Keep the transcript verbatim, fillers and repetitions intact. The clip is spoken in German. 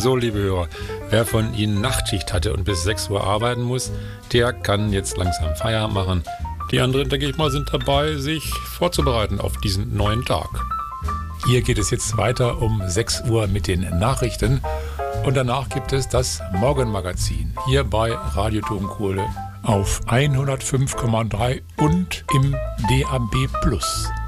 So, liebe Hörer, wer von Ihnen Nachtschicht hatte und bis sechs Uhr arbeiten muss, der kann jetzt langsam Feierabend machen. Die anderen, denke ich mal, sind dabei, sich vorzubereiten auf diesen neuen Tag. Hier geht es jetzt weiter um sechs Uhr mit den Nachrichten und danach gibt es das Morgenmagazin hier bei Radio Turmkohle auf hundertfünf Komma drei und im D A B Plus.